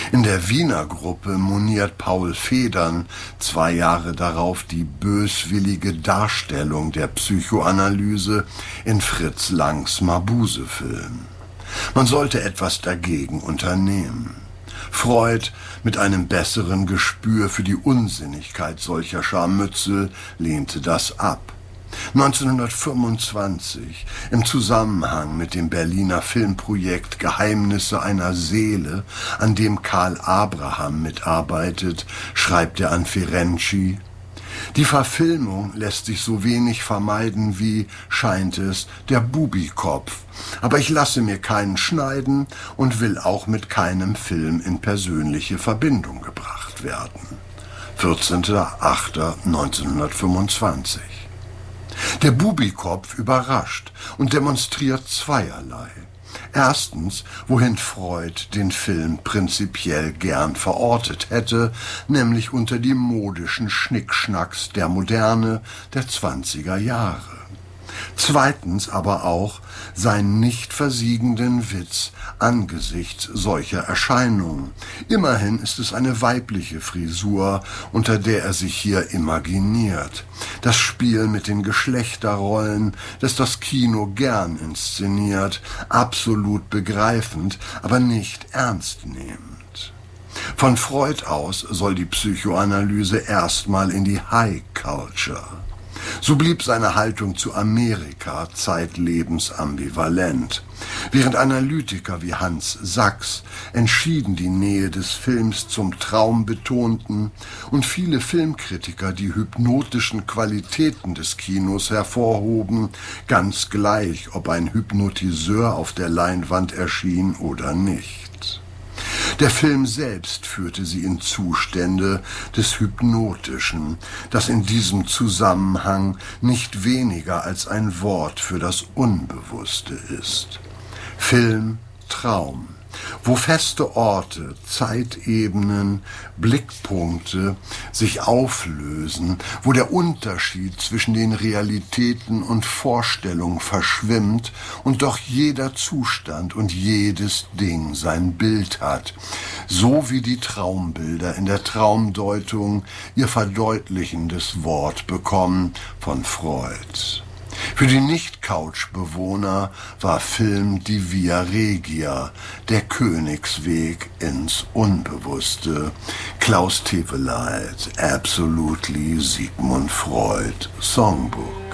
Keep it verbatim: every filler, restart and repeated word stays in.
In der Wiener Gruppe moniert Paul Federn zwei Jahre darauf die böswillige Darstellung der Psychoanalyse in Fritz Langs Mabuse-Film. Man sollte etwas dagegen unternehmen. Freud, mit einem besseren Gespür für die Unsinnigkeit solcher Scharmützel, lehnte das ab. neunzehnhundertfünfundzwanzig, im Zusammenhang mit dem Berliner Filmprojekt Geheimnisse einer Seele, an dem Karl Abraham mitarbeitet, schreibt er an Ferenczi: Die Verfilmung lässt sich so wenig vermeiden wie, scheint es, der Bubikopf. Aber ich lasse mir keinen schneiden und will auch mit keinem Film in persönliche Verbindung gebracht werden. vierzehnter achter neunzehnhundertfünfundzwanzig. Der Bubikopf überrascht und demonstriert zweierlei. Erstens, wohin Freud den Film prinzipiell gern verortet hätte, nämlich unter die modischen Schnickschnacks der Moderne der zwanziger Jahre. Zweitens aber auch seinen nicht versiegenden Witz angesichts solcher Erscheinungen. Immerhin ist es eine weibliche Frisur, unter der er sich hier imaginiert. Das Spiel mit den Geschlechterrollen, das das Kino gern inszeniert, absolut begreifend, aber nicht ernstnehmend. Von Freud aus soll die Psychoanalyse erstmal in die High Culture. So blieb seine Haltung zu Amerika zeitlebens ambivalent. Während Analytiker wie Hans Sachs entschieden die Nähe des Films zum Traum betonten und viele Filmkritiker die hypnotischen Qualitäten des Kinos hervorhoben, ganz gleich, ob ein Hypnotiseur auf der Leinwand erschien oder nicht. Der Film selbst führte sie in Zustände des Hypnotischen, das in diesem Zusammenhang nicht weniger als ein Wort für das Unbewusste ist. Film, Traum, wo feste Orte, Zeitebenen, Blickpunkte sich auflösen, wo der Unterschied zwischen den Realitäten und Vorstellungen verschwimmt und doch jeder Zustand und jedes Ding sein Bild hat, so wie die Traumbilder in der Traumdeutung ihr verdeutlichendes Wort bekommen von Freud. Für die Nicht-Couch-Bewohner war Film die Via Regia, der Königsweg ins Unbewusste. Klaus Teweleit, Absolutely Sigmund Freud, Songbook.